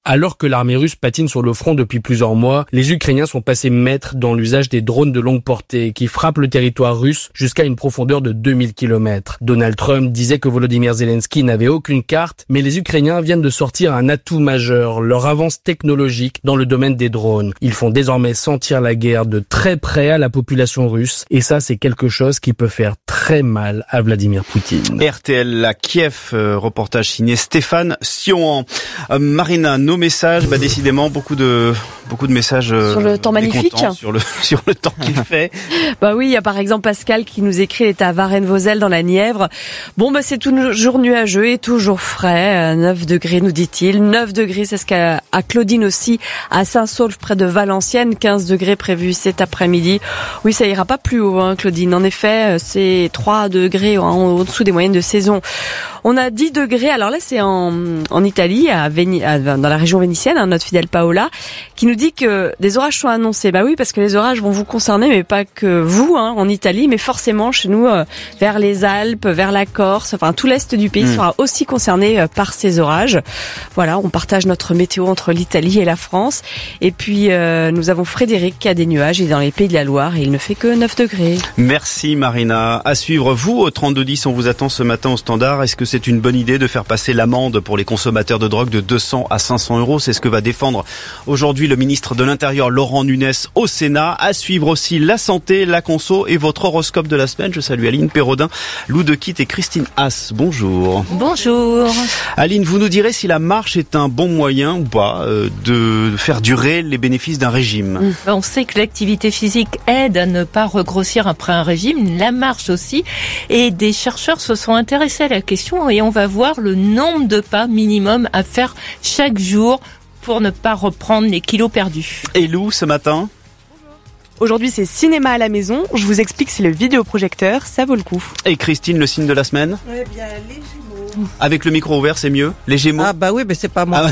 Speaker 9: Alors que l'armée russe patine sur le front depuis plusieurs mois, les Ukrainiens sont passés maîtres dans l'usage des drones de longue portée qui frappent le territoire russe jusqu'à une profondeur de 2000 km. Donald Trump disait que Volodymyr Zelensky n'avait aucune carte, mais les Ukrainiens viennent de sortir un atout majeur, leur avance technologique dans le domaine des drones. Ils font désormais sentir la guerre de très près à la population russe, et ça c'est quelque chose qui peut faire très mal à Vladimir Poutine.
Speaker 6: RTL à Kiev, reportage signé Stéphane Sion. Marina, nos messages, décidément beaucoup de messages
Speaker 12: sur le temps magnifique,
Speaker 6: sur le temps qu'il fait.
Speaker 12: Oui, il y a par exemple Pascal qui nous écrit, il est à Varennes-Vauzelles dans la Nièvre. C'est toujours nuageux et toujours frais, 9 degrés nous dit-il. 9 degrés, c'est ce qu'a Claudine aussi à Saint-Saulve près de Valenciennes, 15 degrés prévus cet après-midi. Oui, ça ira pas plus haut, Claudine. En effet, c'est 3 degrés en dessous des moyennes de saison. On a 10 degrés, alors là c'est en Italie, dans la région vénitienne, notre fidèle Paola, qui nous dit que des orages sont annoncés. Oui, parce que les orages vont vous concerner, mais pas que vous, en Italie, mais forcément chez nous, vers les Alpes, vers la Corse, tout l'est du pays sera aussi concerné par ces orages. Voilà, on partage notre météo entre l'Italie et la France. Et puis, nous avons Frédéric qui a des nuages, il est dans les Pays de la Loire et il ne fait que 9 degrés.
Speaker 6: Merci Marina. À suivre, vous, au 3210, on vous attend ce matin au standard. Est-ce que c'est une bonne idée de faire passer l'amende pour les consommateurs de drogue de 200 à 500 euros? C'est ce que va défendre aujourd'hui le ministre de l'Intérieur Laurent Nunez au Sénat. À suivre aussi la santé, la conso et votre horoscope de la semaine. Je salue Aline Pérodin, Lou de Quitte et Christine Haas. Bonjour.
Speaker 2: Bonjour.
Speaker 6: Aline, vous nous direz si la marche est un bon moyen ou pas de faire durer les bénéfices d'un régime.
Speaker 2: On sait que l'activité physique aide à ne pas regrossir après un régime, la marche aussi. Et des chercheurs se sont intéressés à la question et on va voir le nombre de pas minimum à faire chaque jour pour ne pas reprendre les kilos perdus.
Speaker 6: Et Lou, ce matin ?
Speaker 7: Aujourd'hui, c'est cinéma à la maison. Je vous explique, c'est le vidéoprojecteur, ça vaut le coup.
Speaker 6: Et Christine, le signe de la semaine ?
Speaker 18: Eh bien, les Gémeaux.
Speaker 6: Avec le micro ouvert, c'est mieux ? Les Gémeaux ?
Speaker 18: Oui, mais c'est pas moi.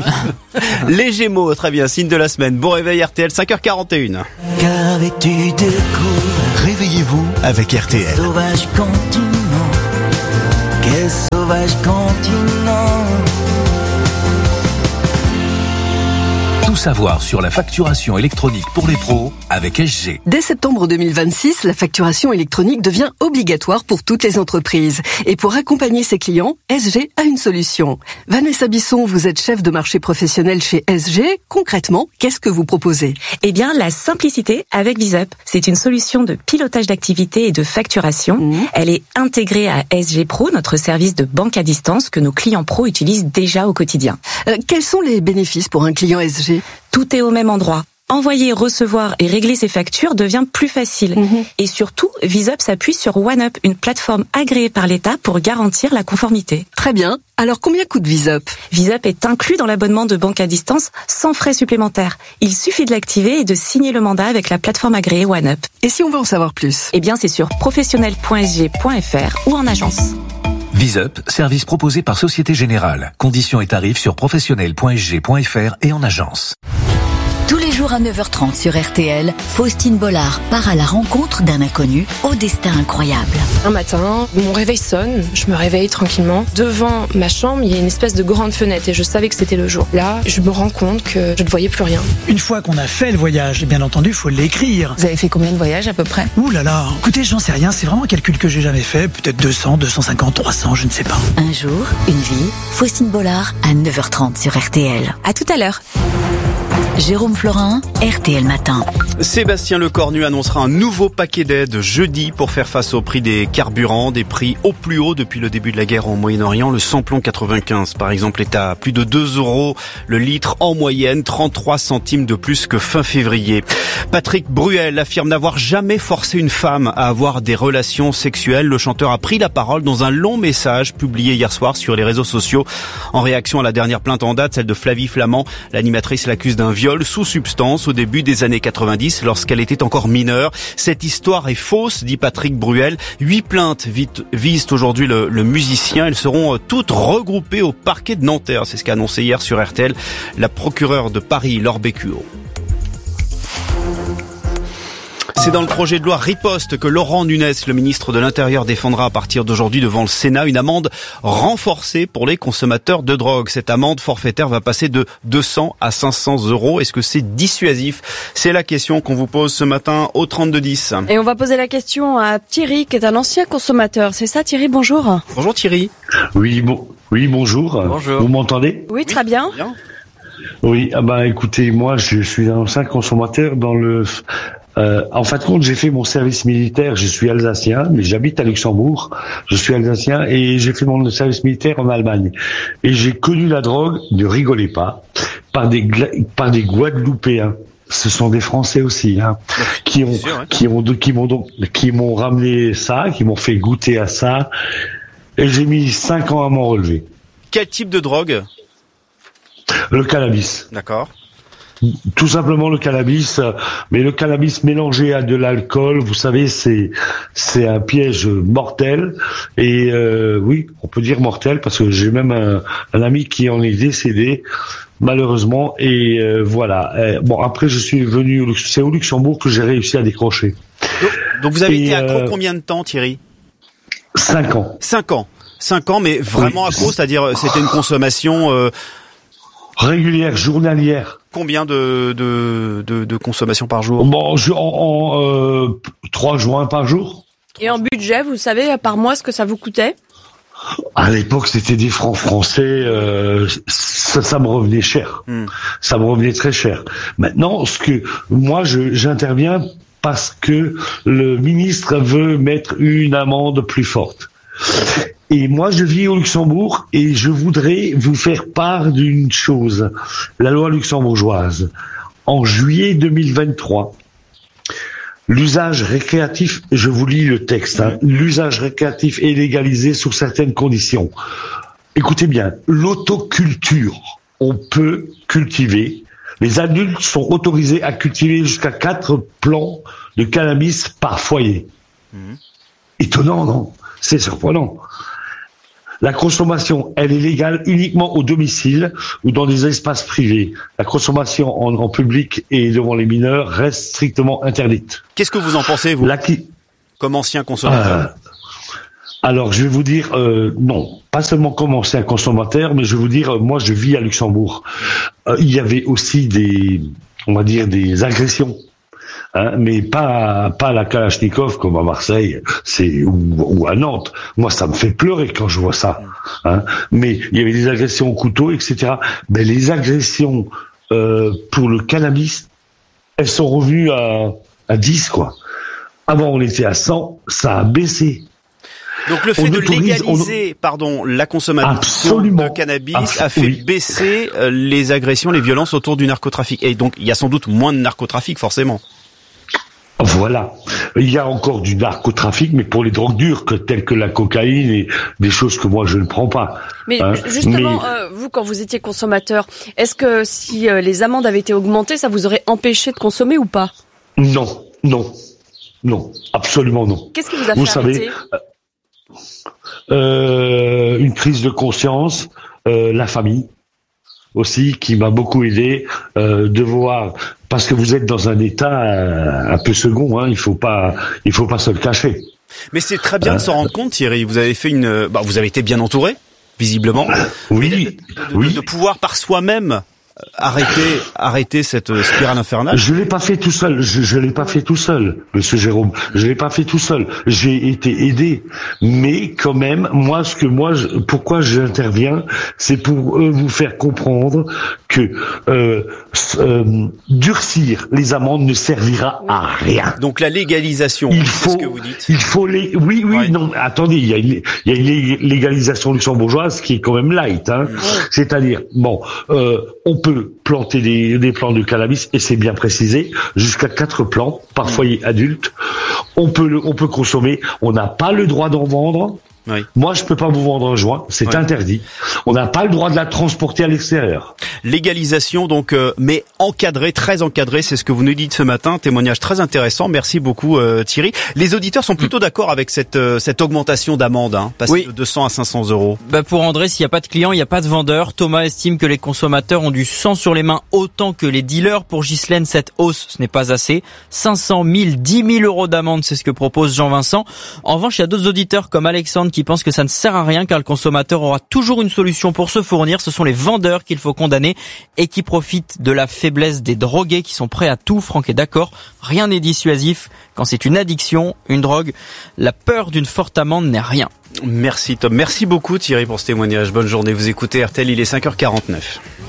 Speaker 6: Les Gémeaux, très bien, signe de la semaine. Bon réveil RTL, 5h41.
Speaker 1: Qu'avais-tu découvert ? Réveillez-vous avec RTL.
Speaker 11: Sauvage continent, quel sauvage continent.
Speaker 1: Tout savoir sur la facturation électronique pour les pros avec SG.
Speaker 14: Dès septembre 2026, la facturation électronique devient obligatoire pour toutes les entreprises. Et pour accompagner ses clients, SG a une solution. Vanessa Bisson, vous êtes chef de marché professionnel chez SG. Concrètement, qu'est-ce que vous proposez ?
Speaker 15: Eh bien, la simplicité avec VisUp. C'est une solution de pilotage d'activité et de facturation. Elle est intégrée à SG Pro, notre service de banque à distance que nos clients pros utilisent déjà au quotidien.
Speaker 14: Quels sont les bénéfices pour un client SG ?
Speaker 15: Tout est au même endroit. Envoyer, recevoir et régler ses factures devient plus facile. Et surtout, VisUp s'appuie sur OneUp, une plateforme agréée par l'État pour garantir la conformité.
Speaker 14: Très bien. Alors combien coûte VisUp ?
Speaker 15: VisUp est inclus dans l'abonnement de banque à distance sans frais supplémentaires. Il suffit de l'activer et de signer le mandat avec la plateforme agréée OneUp.
Speaker 14: Et si on veut en savoir plus ?
Speaker 15: Eh bien, c'est sur professionnel.sg.fr ou en agence.
Speaker 1: VisUp, service proposé par Société Générale. Conditions et tarifs sur professionnel.sg.fr et en agence.
Speaker 5: Tous les jours à 9h30 sur RTL, Faustine Bollard part à la rencontre d'un inconnu au destin incroyable.
Speaker 16: Un matin, mon réveil sonne, je me réveille tranquillement. Devant ma chambre, il y a une espèce de grande fenêtre et je savais que c'était le jour. Là, je me rends compte que je ne voyais plus rien.
Speaker 27: Une fois qu'on a fait le voyage, bien entendu, il faut l'écrire.
Speaker 16: Vous avez fait combien de voyages à peu près ?
Speaker 27: Ouh là là, écoutez, j'en sais rien, c'est vraiment un calcul que j'ai jamais fait. Peut-être 200, 250, 300, je ne sais pas.
Speaker 5: Un jour, une vie, Faustine Bollard à 9h30 sur RTL. À tout à l'heure. Jérôme Florin, RTL Matin.
Speaker 6: Sébastien Lecornu annoncera un nouveau paquet d'aides jeudi pour faire face au prix des carburants, des prix au plus haut depuis le début de la guerre au Moyen-Orient. Le samplon 95, par exemple, est à plus de 2 € le litre en moyenne, 33 centimes de plus que fin février. Patrick Bruel affirme n'avoir jamais forcé une femme à avoir des relations sexuelles. Le chanteur a pris la parole dans un long message publié hier soir sur les réseaux sociaux en réaction à la dernière plainte en date, celle de Flavie Flamand. L'animatrice l'accuse d'un viol sous substance au début des années 90 lorsqu'elle était encore mineure. Cette histoire est fausse, dit Patrick Bruel. 8 plaintes visent aujourd'hui le musicien. Elles seront toutes regroupées au parquet de Nanterre. C'est ce qu'a annoncé hier sur RTL la procureure de Paris, Laure Bécuot. C'est dans le projet de loi Riposte que Laurent Nunez, le ministre de l'Intérieur, défendra à partir d'aujourd'hui devant le Sénat une amende renforcée pour les consommateurs de drogue. Cette amende forfaitaire va passer de 200 à 500 euros. Est-ce que c'est dissuasif? C'est la question qu'on vous pose ce matin au 3210.
Speaker 12: Et on va poser la question à Thierry, qui est un ancien consommateur. C'est ça, Thierry? Bonjour.
Speaker 6: Bonjour Thierry.
Speaker 3: Oui, bonjour.
Speaker 6: Bonjour.
Speaker 3: Vous m'entendez?
Speaker 12: Oui, très bien.
Speaker 3: Oui, écoutez, moi je suis un ancien consommateur dans le... en fin de compte, j'ai fait mon service militaire, je suis alsacien, mais j'habite à Luxembourg, je suis alsacien et j'ai fait mon service militaire en Allemagne. Et j'ai connu la drogue, ne rigolez pas, par des Guadeloupéens. Ce sont des Français aussi, qui m'ont ramené ça, qui m'ont fait goûter à ça, et j'ai mis 5 ans à m'en relever.
Speaker 6: Quel type de drogue?
Speaker 3: Le cannabis.
Speaker 6: D'accord.
Speaker 3: Tout simplement le cannabis, mais le cannabis mélangé à de l'alcool, vous savez, c'est un piège mortel. Et oui, on peut dire mortel parce que j'ai même un ami qui en est décédé malheureusement. Et voilà. Bon, après je suis venu, c'est au Luxembourg que j'ai réussi à décrocher.
Speaker 6: Donc vous avez été accro combien de temps, Thierry?
Speaker 3: 5 ans.
Speaker 6: 5 ans. 5 ans, mais vraiment accro, c'est-à-dire c'était une consommation
Speaker 3: régulière, journalière.
Speaker 6: Combien de consommation par jour?
Speaker 3: Bon, 3 joints par jour.
Speaker 12: Et en budget, vous savez, par mois, ce que ça vous coûtait?
Speaker 3: À l'époque, c'était des francs français, ça me revenait cher. Ça me revenait très cher. Maintenant, moi, j'interviens parce que le ministre veut mettre une amende plus forte. Et moi, je vis au Luxembourg et je voudrais vous faire part d'une chose. La loi luxembourgeoise, en juillet 2023, l'usage récréatif, je vous lis le texte, l'usage récréatif est légalisé sous certaines conditions. Écoutez bien, l'autoculture, on peut cultiver, les adultes sont autorisés à cultiver jusqu'à 4 plants de cannabis par foyer. Étonnant, non? C'est surprenant. La consommation, elle est légale uniquement au domicile ou dans des espaces privés. La consommation en public et devant les mineurs reste strictement interdite.
Speaker 6: Qu'est-ce que vous en pensez, vous, comme ancien consommateur?
Speaker 3: Alors, je vais vous dire, non, pas seulement comme ancien consommateur, mais je vais vous dire, moi, je vis à Luxembourg. Il y avait aussi des agressions. Mais pas à la Kalachnikov comme à Marseille, ou à Nantes. Moi, ça me fait pleurer quand je vois ça. Mais il y avait des agressions au couteau, etc. Mais les agressions pour le cannabis, elles sont revenues à 10, quoi. Avant, on était à 100, ça a baissé.
Speaker 6: Donc le fait de légaliser, la consommation de cannabis a fait baisser les agressions, les violences autour du narcotrafic. Et donc, il y a sans doute moins de narcotrafic, forcément.
Speaker 3: Voilà. Il y a encore du narcotrafic, mais pour les drogues dures, telles que la cocaïne et des choses que moi je ne prends pas.
Speaker 12: Mais justement, vous, quand vous étiez consommateur, est-ce que si les amendes avaient été augmentées, ça vous aurait empêché de consommer ou pas?
Speaker 3: Non, absolument non.
Speaker 12: Qu'est-ce qui vous a fait arrêter?
Speaker 3: Une crise de conscience, la famille aussi qui m'a beaucoup aidé, de voir, parce que vous êtes dans un état un peu second, il faut pas se le cacher.
Speaker 6: Mais c'est très bien de s'en rendre compte, Thierry. Vous avez fait vous avez été bien entouré, visiblement.
Speaker 3: Oui.
Speaker 6: De pouvoir par soi-même arrêter cette spirale infernale.
Speaker 3: Je l'ai pas fait tout seul. Je l'ai pas fait tout seul, Monsieur Jérôme. Je l'ai pas fait tout seul. J'ai été aidé, mais quand même, pourquoi j'interviens, c'est pour vous faire comprendre que durcir les amendes ne servira à rien.
Speaker 6: Donc la légalisation, c'est ce que vous dites.
Speaker 3: Non, attendez, il y a une légalisation luxembourgeoise qui est quand même light, C'est-à-dire, on peut planter des plants de cannabis, et c'est bien précisé, jusqu'à 4 plants par foyer adulte. On peut consommer, on n'a pas le droit d'en vendre,
Speaker 6: Oui.
Speaker 3: Moi, je peux pas vous vendre un joint, c'est interdit. On n'a pas le droit de la transporter à l'extérieur.
Speaker 6: Légalisation donc, mais encadrée, très encadrée, c'est ce que vous nous dites ce matin. Témoignage très intéressant. Merci beaucoup Thierry. Les auditeurs sont plutôt d'accord avec cette augmentation d'amende, passer de 200 à 500 euros.
Speaker 21: Pour André, s'il n'y a pas de client, il n'y a pas de vendeur. Thomas estime que les consommateurs ont du sang sur les mains autant que les dealers. Pour Ghislaine, cette hausse, ce n'est pas assez. 500 000, 10 000 euros d'amende, c'est ce que propose Jean-Vincent. En revanche, il y a d'autres auditeurs comme Alexandre qui pensent que ça ne sert à rien car le consommateur aura toujours une solution pour se fournir. Ce sont les vendeurs qu'il faut condamner et qui profitent de la faiblesse des drogués qui sont prêts à tout. Franck est d'accord, rien n'est dissuasif. Quand c'est une addiction, une drogue, la peur d'une forte amende n'est rien.
Speaker 6: Merci Tom, merci beaucoup Thierry pour ce témoignage. Bonne journée, vous écoutez RTL, il est 5h49.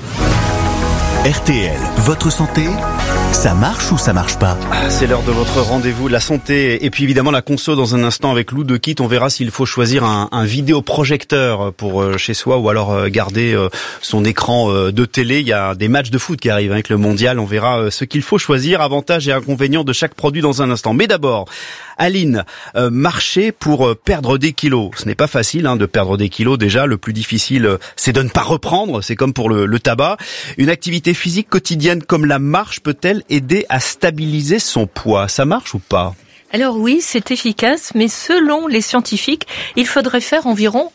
Speaker 13: RTL, votre santé, ça marche ou ça marche pas?
Speaker 6: C'est l'heure de votre rendez-vous, la santé et puis évidemment la conso dans un instant avec Lou de Kit. On verra s'il faut choisir un vidéoprojecteur pour chez soi ou alors garder son écran de télé. Il y a des matchs de foot qui arrivent avec le mondial. On verra ce qu'il faut choisir, avantages et inconvénients de chaque produit dans un instant. Mais d'abord, Aline, marcher pour perdre des kilos. Ce n'est pas facile de perdre des kilos déjà. Le plus difficile, c'est de ne pas reprendre. C'est comme pour le tabac. Une activité physique quotidienne comme la marche peut-elle aider à stabiliser son poids? Ça marche ou pas?
Speaker 2: Alors oui, c'est efficace, mais selon les scientifiques, il faudrait faire environ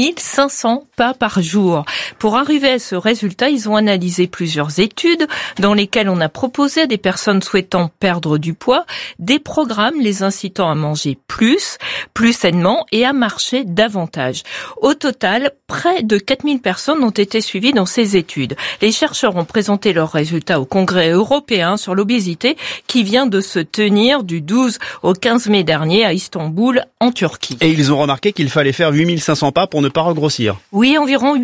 Speaker 2: 8500 pas par jour. Pour arriver à ce résultat, ils ont analysé plusieurs études dans lesquelles on a proposé à des personnes souhaitant perdre du poids des programmes les incitant à manger plus sainement et à marcher davantage. Au total, près de 4000 personnes ont été suivies dans ces études. Les chercheurs ont présenté leurs résultats au Congrès européen sur l'obésité qui vient de se tenir du 12 au 15 mai dernier à Istanbul, en Turquie.
Speaker 6: Et ils ont remarqué qu'il fallait faire 8500 pas pour ne pas regrossir.
Speaker 2: Oui, environ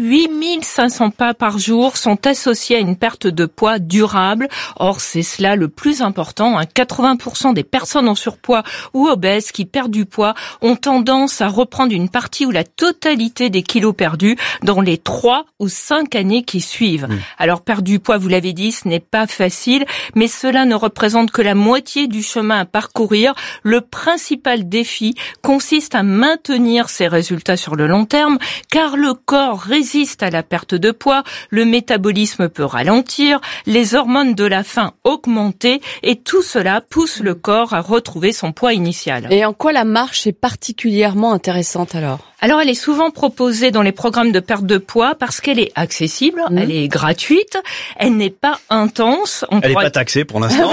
Speaker 2: 8500 pas par jour sont associés à une perte de poids durable. Or, c'est cela le plus important. 80% des personnes en surpoids ou obèses qui perdent du poids ont tendance à reprendre une partie ou la totalité des kilos perdus dans les 3 ou 5 années qui suivent. Alors, perdre du poids, vous l'avez dit, ce n'est pas facile, mais cela ne représente que la moitié du chemin à parcourir. Le principal défi consiste à maintenir ces résultats sur le long terme, car le corps résiste à la perte de poids, le métabolisme peut ralentir, les hormones de la faim augmenter, et tout cela pousse le corps à retrouver son poids initial.
Speaker 12: Et en quoi la marche est particulièrement intéressante alors ?
Speaker 2: Alors, elle est souvent proposée dans les programmes de perte de poids parce qu'elle est accessible, elle est gratuite, elle n'est pas intense.
Speaker 6: Elle n'est pas taxée pour l'instant.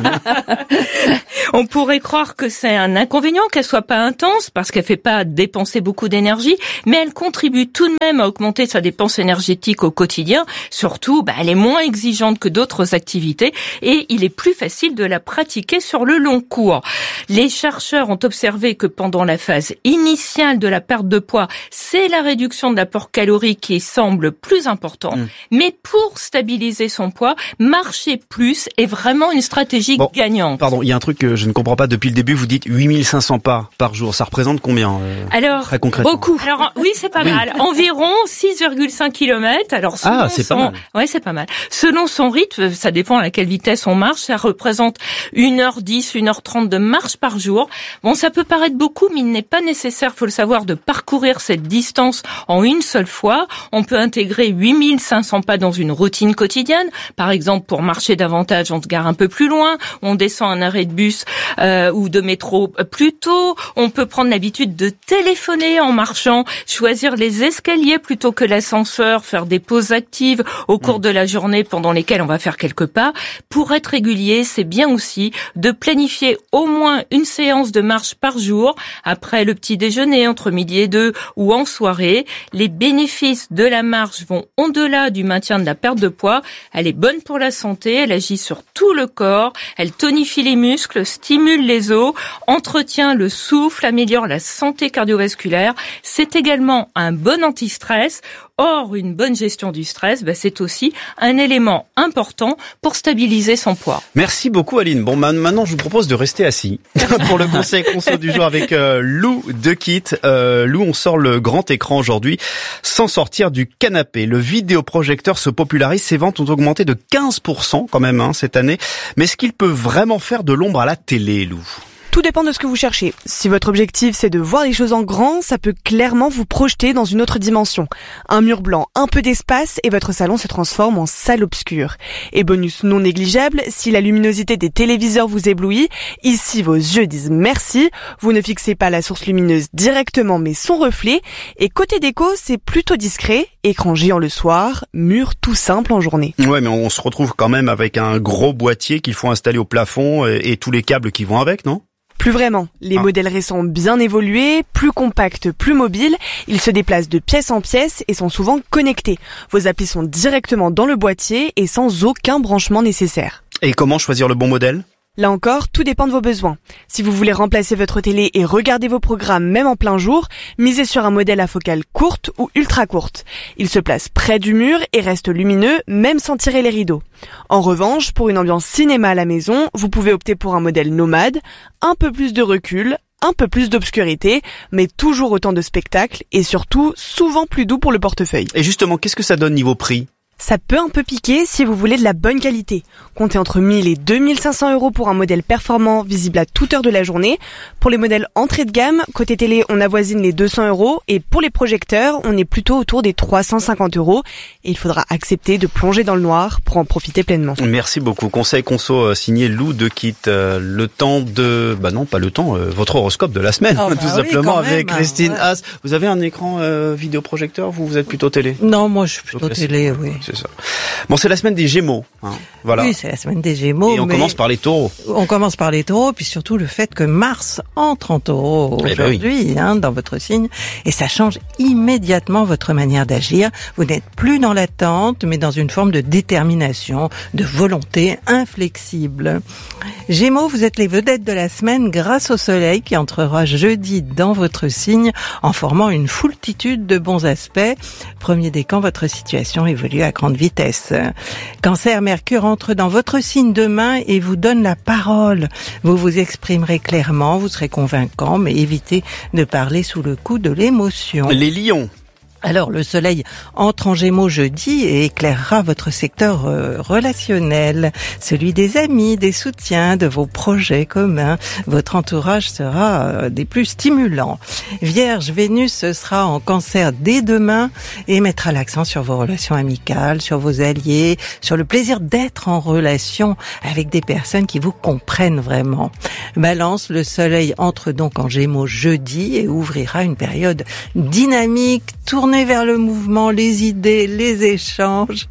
Speaker 2: On pourrait croire que c'est un inconvénient qu'elle soit pas intense parce qu'elle fait pas dépenser beaucoup d'énergie, mais elle contribue tout de même à augmenter sa dépense énergétique au quotidien. Surtout, elle est moins exigeante que d'autres activités et il est plus facile de la pratiquer sur le long cours. Les chercheurs ont observé que pendant la phase initiale de la perte de poids, c'est la réduction de l'apport calorique qui semble plus important. Mais pour stabiliser son poids, marcher plus est vraiment une stratégie gagnante.
Speaker 6: Pardon, il y a un truc que je ne comprends pas depuis le début. Vous dites 8500 pas par jour. Ça représente combien
Speaker 2: alors,
Speaker 6: très concrètement?
Speaker 2: Beaucoup. Alors, oui, c'est pas mal. Environ 6,5 km. Alors,
Speaker 6: c'est pas mal.
Speaker 2: Ouais, c'est pas mal. Selon son rythme, ça dépend à quelle vitesse on marche. Ça représente 1h10, 1h30 de marche par jour. Bon, ça peut paraître beaucoup, mais il n'est pas nécessaire, faut le savoir, de parcourir cette distance en une seule fois. On peut intégrer 8500 pas dans une routine quotidienne. Par exemple, pour marcher davantage, on se gare un peu plus loin, on descend un arrêt de bus ou de métro plus tôt. On peut prendre l'habitude de téléphoner en marchant, choisir les escaliers plutôt que l'ascenseur, faire des pauses actives au cours de la journée pendant lesquelles on va faire quelques pas. Pour être régulier, c'est bien aussi de planifier au moins une séance de marche par jour, après le petit déjeuner, entre midi et 2 ou en soirée. Les bénéfices de la marche vont au-delà du maintien de la perte de poids. Elle est bonne pour la santé, elle agit sur tout le corps, elle tonifie les muscles, stimule les os, entretient le souffle, améliore la santé cardiovasculaire. C'est également un bon anti-stress. Or, une bonne gestion du stress, c'est aussi un élément important pour stabiliser son poids.
Speaker 6: Merci beaucoup Aline. Bon, maintenant je vous propose de rester assis pour le conseil conso du jour avec Lou de Kit. Lou, on sort le grand écran aujourd'hui sans sortir du canapé. Le vidéoprojecteur se popularise, ses ventes ont augmenté de 15% quand même cette année. Mais est-ce qu'il peut vraiment faire de l'ombre à la télé, Lou ?
Speaker 7: Tout dépend de ce que vous cherchez. Si votre objectif c'est de voir les choses en grand, ça peut clairement vous projeter dans une autre dimension. Un mur blanc, un peu d'espace et votre salon se transforme en salle obscure. Et bonus non négligeable, si la luminosité des téléviseurs vous éblouit, ici vos yeux disent merci, vous ne fixez pas la source lumineuse directement mais son reflet. Et côté déco, c'est plutôt discret, écran géant le soir, mur tout simple en journée.
Speaker 6: Ouais, mais on se retrouve quand même avec un gros boîtier qu'il faut installer au plafond et tous les câbles qui vont avec, non ?
Speaker 7: Plus vraiment. Les modèles récents ont bien évolué, plus compacts, plus mobiles. Ils se déplacent de pièce en pièce et sont souvent connectés. Vos applis sont directement dans le boîtier et sans aucun branchement nécessaire.
Speaker 6: Et comment choisir le bon modèle ?
Speaker 7: Là encore, tout dépend de vos besoins. Si vous voulez remplacer votre télé et regarder vos programmes même en plein jour, misez sur un modèle à focale courte ou ultra courte. Il se place près du mur et reste lumineux même sans tirer les rideaux. En revanche, pour une ambiance cinéma à la maison, vous pouvez opter pour un modèle nomade, un peu plus de recul, un peu plus d'obscurité, mais toujours autant de spectacle et surtout souvent plus doux pour le portefeuille.
Speaker 6: Et justement, qu'est-ce que ça donne niveau prix ?
Speaker 7: Ça peut un peu piquer si vous voulez de la bonne qualité. Comptez entre 1000 et 2500 € pour un modèle performant visible à toute heure de la journée. Pour les modèles entrée de gamme, côté télé, on avoisine les 200 € et pour les projecteurs, on est plutôt autour des 350 €. Et il faudra accepter de plonger dans le noir pour en profiter pleinement.
Speaker 6: Merci beaucoup. Conseil conso signé Lou de Kit. Le temps de... Bah non, pas le temps, votre horoscope de la semaine, tout simplement, avec Christine Haas. Vous avez un écran vidéoprojecteur, vous êtes plutôt télé ?
Speaker 17: Non, moi je suis plutôt télé, oui.
Speaker 6: C'est ça. Bon, c'est la semaine des Gémeaux. Hein. Voilà.
Speaker 17: Oui, c'est la semaine des Gémeaux.
Speaker 6: Et on commence par les Taureaux.
Speaker 17: On commence par les Taureaux, puis surtout le fait que Mars entre en Taureau aujourd'hui, dans votre signe, et ça change immédiatement votre manière d'agir. Vous n'êtes plus dans l'attente, mais dans une forme de détermination, de volonté inflexible. Gémeaux, vous êtes les vedettes de la semaine grâce au Soleil qui entrera jeudi dans votre signe en formant une foultitude de bons aspects. Premier décan, votre situation évolue à grande vitesse. Cancer, Mercure entre dans votre signe demain et vous donne la parole. Vous vous exprimerez clairement, vous serez convaincant, mais évitez de parler sous le coup de l'émotion.
Speaker 6: Les Lions.
Speaker 17: Alors, le soleil entre en Gémeaux jeudi et éclairera votre secteur relationnel, celui des amis, des soutiens, de vos projets communs. Votre entourage sera des plus stimulants. Vierge, Vénus sera en Cancer dès demain et mettra l'accent sur vos relations amicales, sur vos alliés, sur le plaisir d'être en relation avec des personnes qui vous comprennent vraiment. Balance, le soleil entre donc en Gémeaux jeudi et ouvrira une période dynamique, tournée vers le mouvement, les idées, les échanges.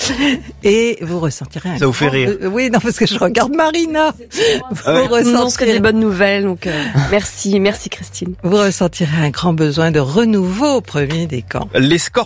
Speaker 17: Et vous ressentirez un...
Speaker 6: Ça vous fait rire?
Speaker 17: Oui, non, parce que je regarde Marina.
Speaker 12: Vous ressentirez des bonnes nouvelles, donc merci Christine.
Speaker 17: Vous ressentirez un grand besoin de renouveau au premier décan.
Speaker 6: Les Scorpions.